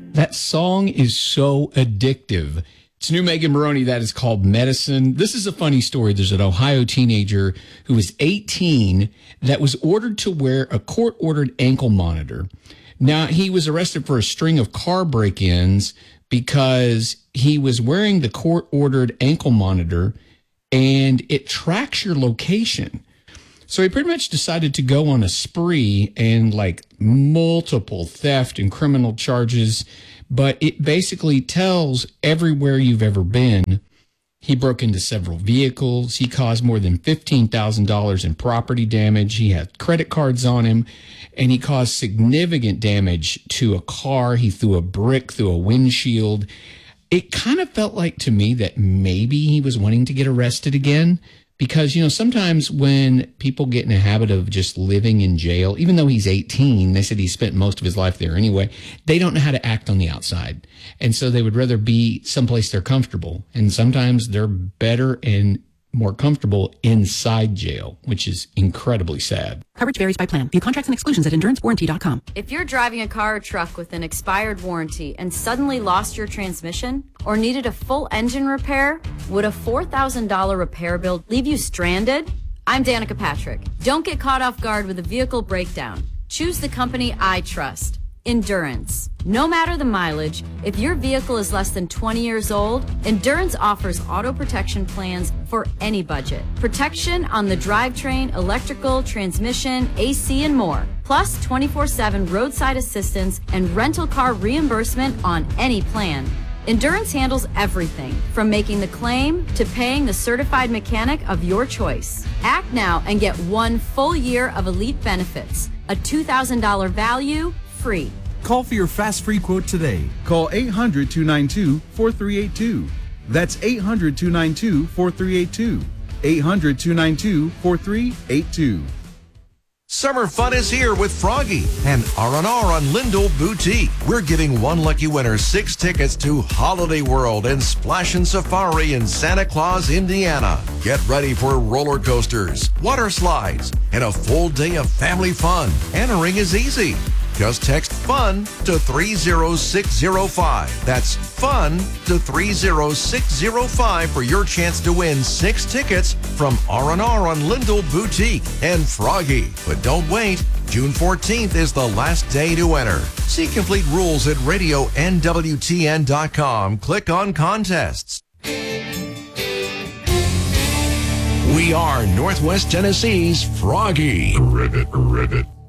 That song is so addictive. It's new Megan Maroney. That is called Medicine. This is a funny story. There's an Ohio teenager who was 18 that was ordered to wear a court-ordered ankle monitor. Now, he was arrested for a string of car break-ins because he was wearing the court-ordered ankle monitor and it tracks your location. So he pretty much decided to go on a spree and like multiple theft and criminal charges, but it basically tells everywhere you've ever been. He broke into several vehicles. He caused more than $15,000 in property damage. He had credit cards on him, and he caused significant damage to a car. He threw a brick through a windshield. It kind of felt like to me that maybe he was wanting to get arrested again. Because, you know, sometimes when people get in a habit of just living in jail, even though he's 18, they said he spent most of his life there anyway, they don't know how to act on the outside. And so they would rather be someplace they're comfortable. And sometimes they're better and more comfortable inside jail, which is incredibly sad. Coverage varies by plan. View contracts and exclusions at endurancewarranty.com. If you're driving a car or truck with an expired warranty and suddenly lost your transmission or needed a full engine repair, would a $4,000 repair bill leave you stranded? I'm Danica Patrick. Don't get caught off guard with a vehicle breakdown. Choose the company I trust. Endurance. No matter the mileage, if your vehicle is less than 20 years old, Endurance offers auto protection plans for any budget. Protection on the drivetrain, electrical, transmission, AC, and more. Plus 24/7 roadside assistance and rental car reimbursement on any plan. Endurance handles everything from making the claim to paying the certified mechanic of your choice. Act now and get 1 full year of elite benefits. A $2,000 value, free. Call for your fast free quote today. Call 800-292-4382. That's 800-292-4382. 800-292-4382. Summer fun is here with Froggy and R&R on Lindell Boutique. We're giving one lucky winner 6 tickets to Holiday World and Splashin' Safari in Santa Claus, Indiana. Get ready for roller coasters, water slides, and a full day of family fun. Entering is easy. Just text FUN to 30605. That's FUN to 30605 for your chance to win 6 tickets from R&R on Lindell Boutique and Froggy. But don't wait. June 14th is the last day to enter. See complete rules at radionwtn.com. Click on contests. We are Northwest Tennessee's Froggy. Ribbit.